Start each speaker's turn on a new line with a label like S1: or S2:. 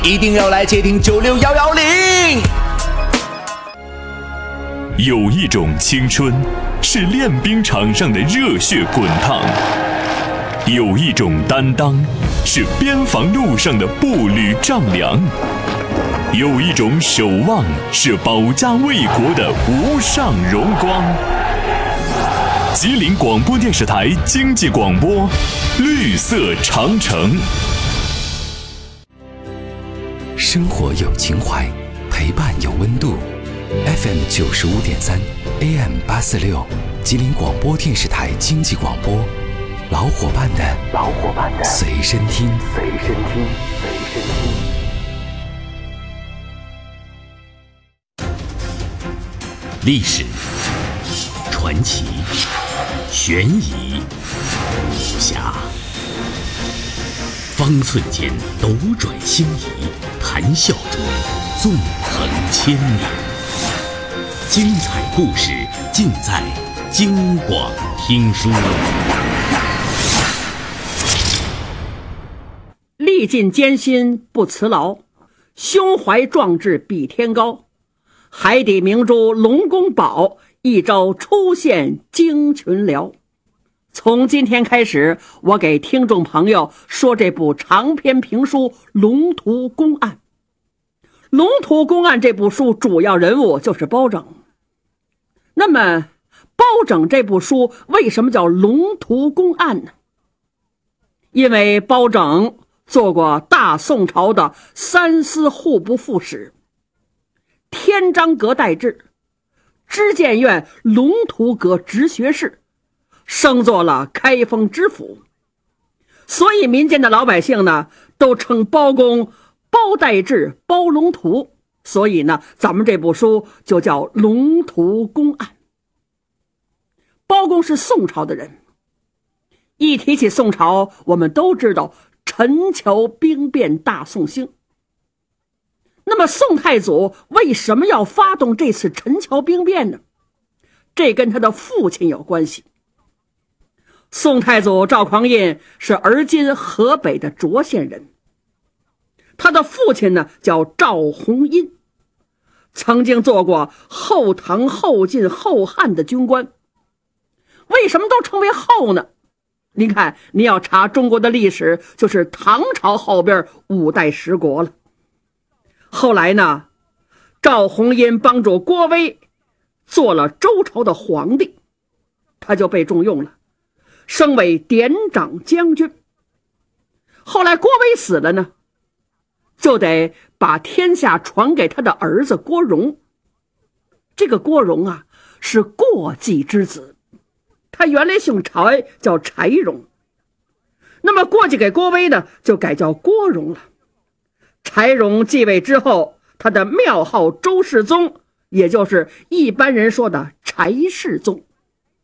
S1: 一定要来接听96110。
S2: 有一种青春，是练兵场上的热血滚烫；有一种担当，是边防路上的步履丈量；有一种守望，是保家卫国的无上荣光。吉林广播电视台经济广播，绿色长城。
S3: 生活有情怀，陪伴有温度。FM 95.3 AM 846，吉林广播电视台经济广播，老伙伴的随身听。
S4: 历史、传奇、悬疑、武侠，方寸间斗转星移，谈笑中纵横千年。精彩故事尽在京广听书。
S5: 历尽艰辛不辞劳，胸怀壮志比天高。海底明珠龙宫宝，一朝出现惊群僚。从今天开始，我给听众朋友说这部长篇评书《龙图公案》。《龙图公案》这部书主要人物就是包拯。那么包拯这部书为什么叫龙图公案呢？因为包拯做过大宋朝的三司户部副使、天章阁待制、知谏院龙图阁直学士，升做了开封知府。所以民间的老百姓呢，都称包公包待制、包龙图，所以呢，咱们这部书就叫《龙图公案》。包公是宋朝的人，一提起宋朝，我们都知道陈桥兵变大宋兴。那么宋太祖为什么要发动这次陈桥兵变呢？这跟他的父亲有关系。宋太祖赵匡胤是而今河北的涿县人，他的父亲呢叫赵弘殷，曾经做过后唐、后晋、后汉的军官。为什么都称为后呢？您看，你要查中国的历史，就是唐朝后边5代十国了。后来呢，赵弘殷帮助郭威做了周朝的皇帝，他就被重用了，升为典掌将军。后来郭威死了呢，就得把天下传给他的儿子郭荣。这个郭荣啊，是过继之子，他原来姓柴，叫柴荣。那么过继给郭威呢，就改叫郭荣了。柴荣继位之后，他的庙号周世宗，也就是一般人说的柴世宗。